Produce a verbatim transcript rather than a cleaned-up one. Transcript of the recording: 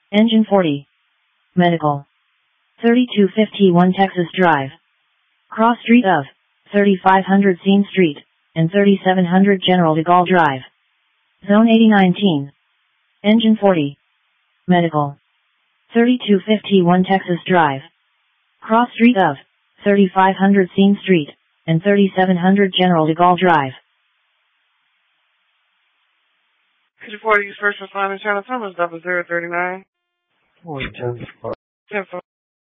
Engine forty. Medical. thirty-two fifty-one Texas Drive. Cross street of thirty-five hundred Scene Street and thirty-seven hundred General de Gaulle Drive. Zone eighty nineteen. Engine forty. Medical. thirty-two fifty-one Texas Drive. Cross street of thirty-five hundred Scene Street and thirty-seven hundred General de Gaulle Drive. Engine forty, first responding Channel Thomas, double zero thirty-nine. Forty ten. ten